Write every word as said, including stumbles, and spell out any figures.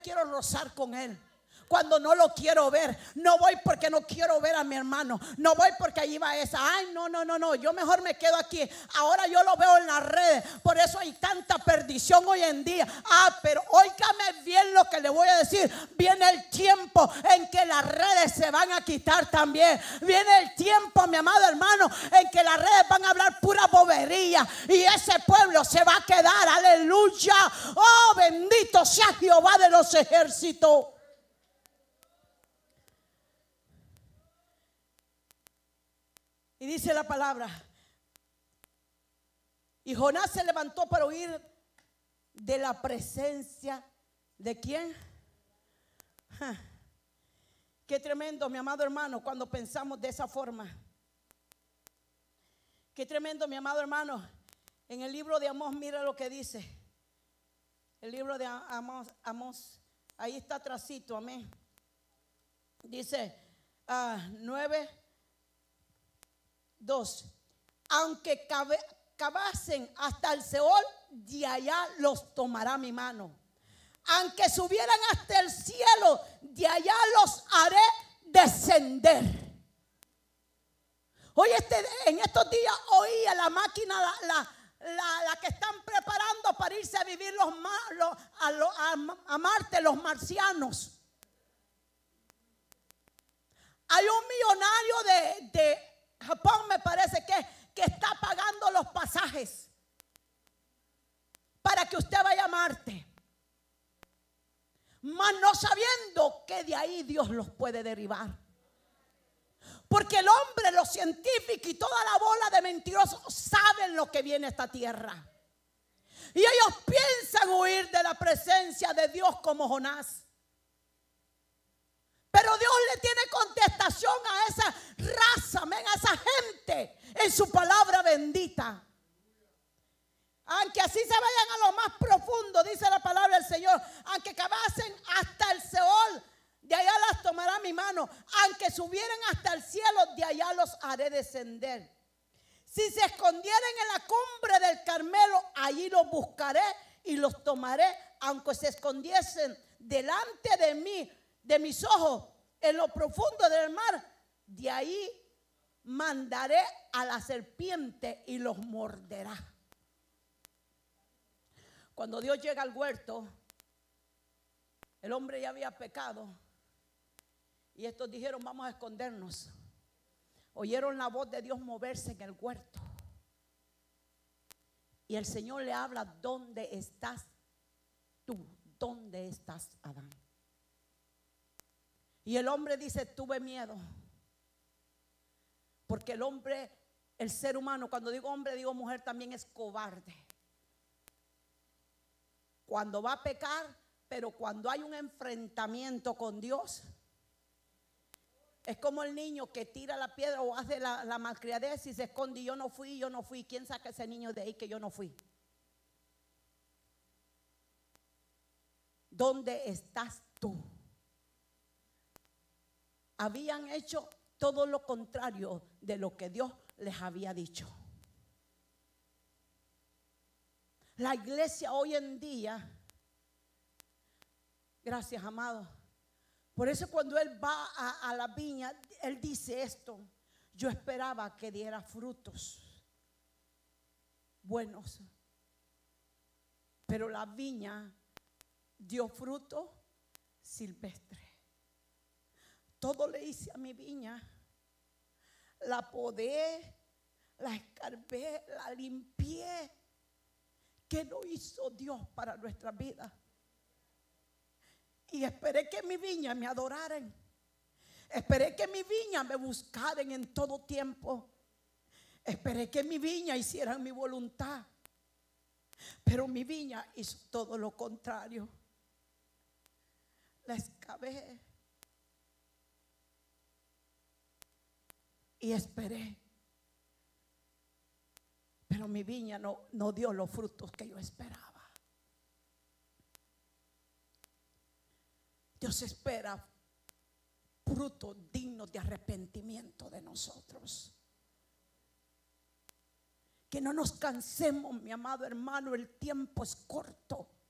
quiero rozar con él. Cuando no lo quiero ver, no voy porque no quiero ver a mi hermano, no voy porque allí va esa, ay no, no, no, no, yo mejor me quedo aquí. Ahora yo lo veo en las redes, por eso hay tanta perdición hoy en día. Ah, pero óigame bien lo que le voy a decir, viene el tiempo en que las redes se van a quitar también. Viene el tiempo, mi amado hermano, en que las redes van a hablar pura bobería y ese pueblo se va a quedar, aleluya. Oh, bendito sea Jehová de los ejércitos. Y dice la palabra, y Jonás se levantó para huir de la presencia de ¿quién? Ja. Qué tremendo, mi amado hermano, cuando pensamos de esa forma. Qué tremendo, mi amado hermano. En el libro de Amós, mira lo que dice. El libro de Amós, Amós ahí está atrasito, amén. Dice uh, nueve. Dos, aunque cavasen hasta el Seol, de allá los tomará mi mano. Aunque subieran hasta el cielo, de allá los haré descender. Hoy este, en estos días oí a la máquina, la, la, la, la que están preparando para irse a vivir los, los, a, los, a, a Marte, los marcianos. Hay un millonario de... de Japón, me parece que, que está pagando los pasajes para que usted vaya a Marte, mas no sabiendo que de ahí Dios los puede derribar. Porque el hombre, los científicos y toda la bola de mentirosos saben lo que viene a esta tierra. Y ellos piensan huir de la presencia de Dios como Jonás. Pero Dios le tiene contestación a esa raza, amén, a esa gente en su palabra bendita. Aunque así se vayan a lo más profundo, dice la palabra del Señor, aunque cavasen hasta el Seol, de allá las tomará mi mano. Aunque subieran hasta el cielo, de allá los haré descender. Si se escondieran en la cumbre del Carmelo, allí los buscaré y los tomaré. Aunque se escondiesen delante de mí, de mis ojos, en lo profundo del mar, de ahí mandaré a la serpiente y los morderá. Cuando Dios llega al huerto, el hombre ya había pecado y estos dijeron: vamos a escondernos. Oyeron la voz de Dios moverse en el huerto y el Señor le habla: ¿dónde estás tú? ¿Dónde estás, Adán? Y el hombre dice: tuve miedo. Porque el hombre, el ser humano, cuando digo hombre, digo mujer, también es cobarde. Cuando va a pecar, pero cuando hay un enfrentamiento con Dios, es como el niño que tira la piedra o hace la, la malcriadez y se esconde. Yo no fui, yo no fui. ¿Quién saca ese niño de ahí que yo no fui? ¿Dónde estás tú? Habían hecho todo lo contrario de lo que Dios les había dicho. La iglesia hoy en día, gracias, amado. Por eso cuando él va a, a la viña, él dice esto: yo esperaba que diera frutos buenos, pero la viña dio fruto silvestre. Todo le hice a mi viña. La podé, la escarbé, la limpié. ¿Qué no hizo Dios para nuestra vida? Y esperé que mi viña me adoraran. Esperé que mi viña me buscaran en todo tiempo. Esperé que mi viña hicieran mi voluntad. Pero mi viña hizo todo lo contrario. La excavé y esperé, pero mi viña no, no dio los frutos que yo esperaba. Dios espera frutos dignos de arrepentimiento de nosotros. Que no nos cansemos, mi amado hermano, el tiempo es corto.